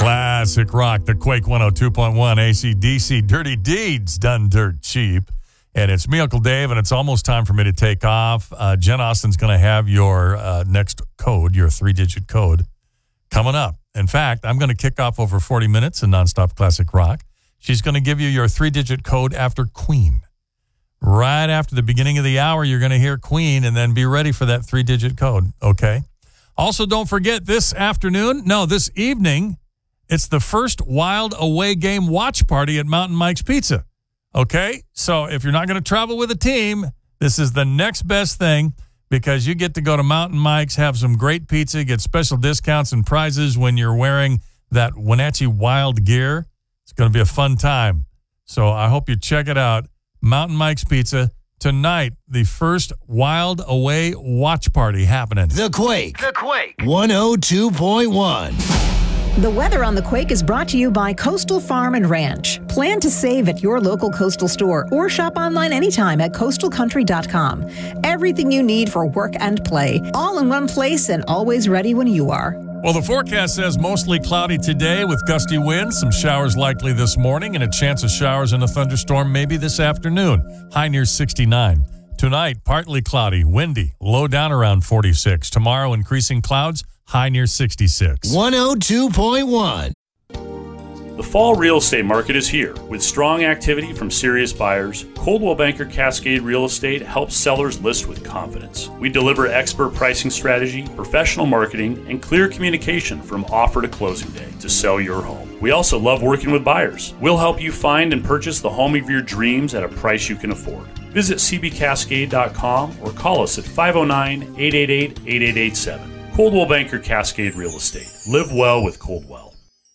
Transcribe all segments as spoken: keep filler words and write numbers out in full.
Classic rock, the Quake one oh two point one, A C D C, Dirty Deeds, done dirt cheap. And it's me, Uncle Dave, and it's almost time for me to take off. Uh, Jen Austin's going to have your uh, next code, your three-digit code, coming up. In fact, I'm going to kick off over forty minutes in nonstop classic rock. She's going to give you your three-digit code after Queen. Right after the beginning of the hour, you're going to hear Queen, and then be ready for that three-digit code, okay? Also, don't forget this afternoon, no, this evening, it's the first Wild away game watch party at Mountain Mike's Pizza, okay? So if you're not going to travel with a team, this is the next best thing because you get to go to Mountain Mike's, have some great pizza, get special discounts and prizes when you're wearing that Wenatchee Wild gear. It's going to be a fun time. So I hope you check it out. Mountain Mike's Pizza. Tonight, the first Wild away watch party happening. The Quake. The Quake. one oh two point one. The weather on the Quake is brought to you by Coastal Farm and Ranch. Plan to save at your local Coastal store or shop online anytime at coastal country dot com. Everything you need for work and play, all in one place and always ready when you are. Well, the forecast says mostly cloudy today with gusty winds, some showers likely this morning, and a chance of showers and a thunderstorm maybe this afternoon. High near sixty-nine. Tonight, partly cloudy, windy, low down around forty-six. Tomorrow, increasing clouds, high near sixty-six. one oh two point one. The fall real estate market is here. With strong activity from serious buyers, Coldwell Banker Cascade Real Estate helps sellers list with confidence. We deliver expert pricing strategy, professional marketing, and clear communication from offer to closing day to sell your home. We also love working with buyers. We'll help you find and purchase the home of your dreams at a price you can afford. Visit c b cascade dot com or call us at five oh nine, eight eight eight, eight eight eight seven. Coldwell Banker Cascade Real Estate. Live well with Coldwell.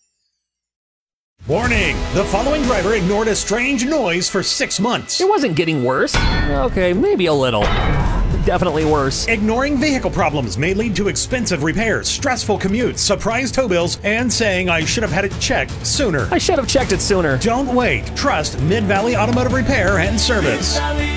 Warning! The following driver ignored a strange noise for six months. It wasn't getting worse. Okay, maybe a little. Definitely worse. Ignoring vehicle problems may lead to expensive repairs, stressful commutes, surprise tow bills, and saying I should have had it checked sooner. I should have checked it sooner. Don't wait. Trust Mid-Valley Automotive Repair and Service. Mid-Valley